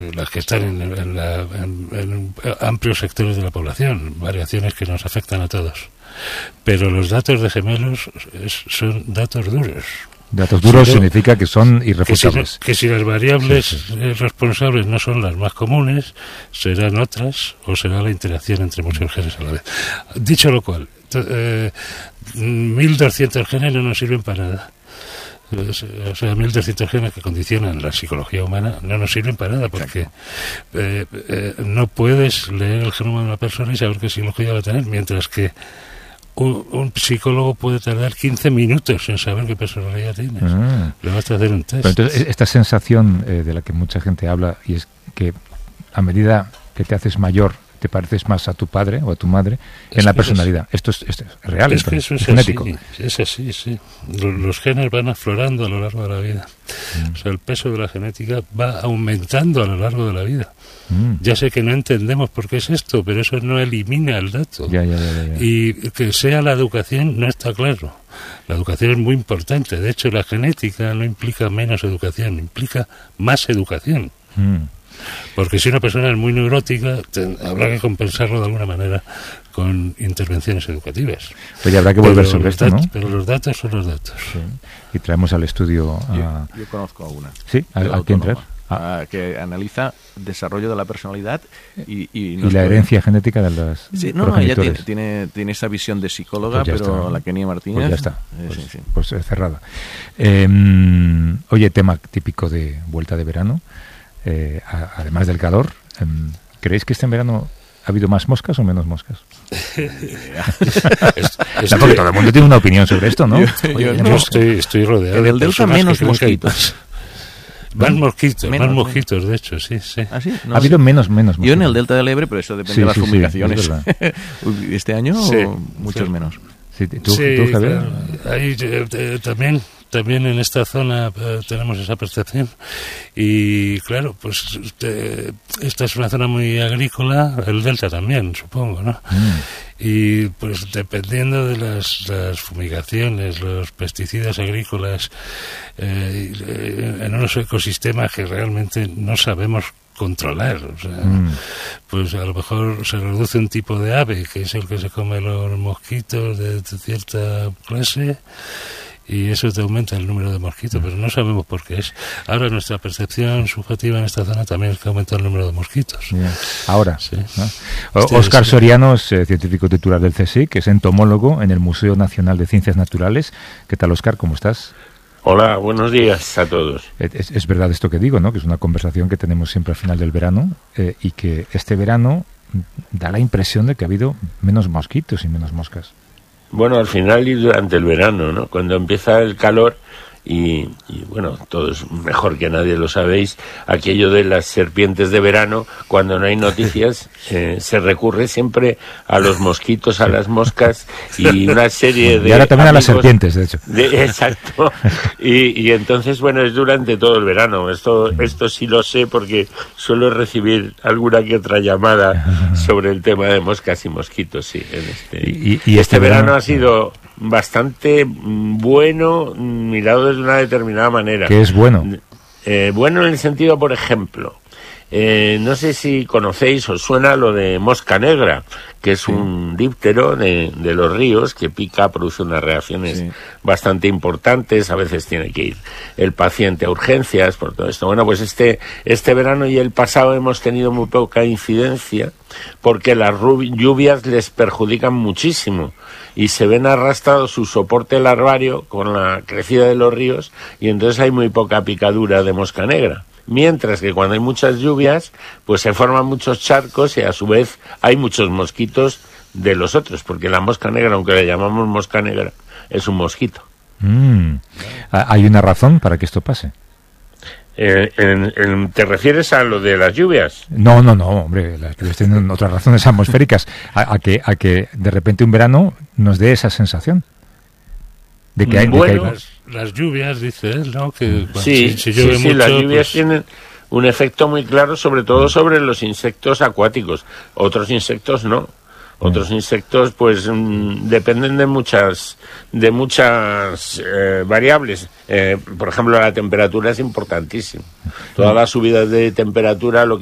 las que están en amplios sectores de la población, variaciones que nos afectan a todos. Pero los datos de gemelos son datos duros. Datos duros significa que son irrefutables. Que si las variables responsables no son las más comunes, serán otras o será la interacción entre muchos genes a la vez. Dicho lo cual, 1.200 genes no nos sirven para nada. O sea, 1.200 genes que condicionan la psicología humana no nos sirven para nada, porque no puedes leer el genoma de una persona y saber qué psicología va a tener, mientras que un psicólogo puede tardar 15 minutos en saber qué personalidad tienes. Le basta hacer un test. Pero entonces, esta sensación de la que mucha gente habla, y es que a medida que te haces mayor, te pareces más a tu padre o a tu madre en la personalidad. Esto es real, es que eso es genético. Es así, sí. Los genes van aflorando a lo largo de la vida. O sea, el peso de la genética va aumentando a lo largo de la vida. Ya sé que no entendemos por qué es esto, pero eso no elimina el dato. Ya. Y que sea la educación no está claro. La educación es muy importante. De hecho, la genética no implica menos educación, implica más educación. Porque si una persona es muy neurótica, habrá que compensarlo de alguna manera con intervenciones educativas. Pues habrá que volver sobre esto, ¿no? Pero los datos son los datos. Sí. Y traemos al estudio a... Yo conozco a una. ¿Sí? ¿A quién traer? Que analiza desarrollo de la personalidad y la herencia genética de las progenitores. Ella tiene esa visión de psicóloga, pues pero la Kenia Martínez... Pues ya está, pues cerrada. Oye, tema típico de vuelta de verano, además del calor, ¿creéis que este verano ha habido más moscas o menos moscas? Porque todo el mundo tiene una opinión sobre esto, ¿no? Yo estoy rodeado en el Delta menos mosquitos. Más mosquitos, de hecho, sí. ¿Ah, sí? No, ha habido menos mosquitos. Yo en el Delta del Ebre, pero eso depende de las fumigaciones. Este año, muchos menos. ¿Tú, Javier? Ahí, también en esta zona tenemos esa percepción. Y claro, pues esta es una zona muy agrícola, el Delta también, supongo, ¿no? Y pues dependiendo de las fumigaciones, los pesticidas agrícolas, en unos ecosistemas que realmente no sabemos controlar, o sea, pues a lo mejor se reduce un tipo de ave, que es el que se come los mosquitos de cierta clase, y eso te aumenta el número de mosquitos, pero no sabemos por qué es. Ahora nuestra percepción subjetiva en esta zona también es que aumenta el número de mosquitos. Ahora, sí. ¿No? Óscar Soriano es científico titular del CSIC, es entomólogo en el Museo Nacional de Ciencias Naturales. ¿Qué tal, Óscar? ¿Cómo estás? Hola, buenos días a todos. Es verdad esto que digo, ¿no? Que es una conversación que tenemos siempre al final del verano y que este verano da la impresión de que ha habido menos mosquitos y menos moscas. Bueno, al final y durante el verano, ¿no? Cuando empieza el calor y bueno, todos mejor que nadie lo sabéis, aquello de las serpientes de verano, cuando no hay noticias, se recurre siempre a los mosquitos, a las moscas y una serie de... Y ahora también a las serpientes, de hecho. Exacto. Y entonces, bueno, es durante todo el verano. Esto sí lo sé porque suelo recibir alguna que otra llamada sobre el tema de moscas y mosquitos, sí. Y este verano ha sido bastante bueno mirado desde una determinada manera. ¿Qué es bueno? Bueno en el sentido, por ejemplo, no sé si conocéis o suena lo de mosca negra, que es un díptero de los ríos que pica, produce unas reacciones bastante importantes, a veces tiene que ir el paciente a urgencias por todo esto. Bueno, pues este verano y el pasado hemos tenido muy poca incidencia porque las lluvias les perjudican muchísimo y se ven arrastrados su soporte larvario con la crecida de los ríos y entonces hay muy poca picadura de mosca negra. Mientras que cuando hay muchas lluvias, pues se forman muchos charcos y a su vez hay muchos mosquitos de los otros, porque la mosca negra, aunque le llamamos mosca negra, es un mosquito. ¿Hay una razón para que esto pase? ¿Te refieres a lo de las lluvias? No, hombre, las lluvias tienen otras razones atmosféricas, a que de repente un verano nos dé esa sensación de que hay... Las lluvias, dice él, ¿no? Que si llueve mucho, las lluvias tienen un efecto muy claro, sobre todo sobre los insectos acuáticos. Otros insectos no. Otros insectos, pues, dependen de muchas variables. Por ejemplo, la temperatura es importantísima. Todas las subidas de temperatura lo